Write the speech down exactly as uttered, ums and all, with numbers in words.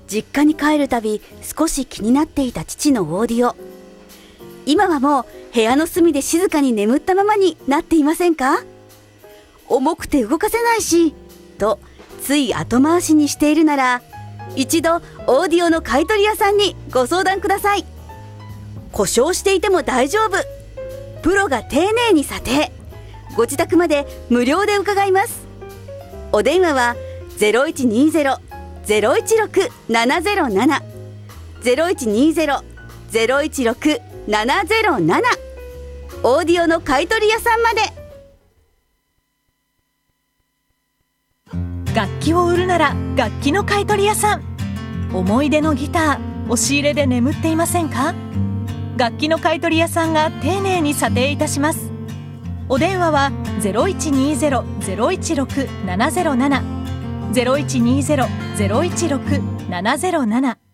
実家に帰るたび少し気になっていた父のオーディオ。今はもう部屋の隅で静かに眠ったままになっていませんか？重くて動かせないしとつい後回しにしているなら、一度オーディオの買取屋さんにご相談ください。故障していても大丈夫、プロが丁寧に査定、ご自宅まで無料で伺います。お電話は ゼロいちにゼロ ゼロいちろく ななゼロなな ゼロいちにゼロ ゼロいちろく ななゼロなな、オーディオの買取屋さんまで。 楽器を売るなら楽器の買取屋さん。思い出のギター、押し入れで眠っていませんか？楽器の買取屋さんが丁寧に査定いたします。お電話は ゼロいちにゼロ ゼロいちろく ななゼロなな ゼロいちにゼロ ゼロいちろく ななゼロなな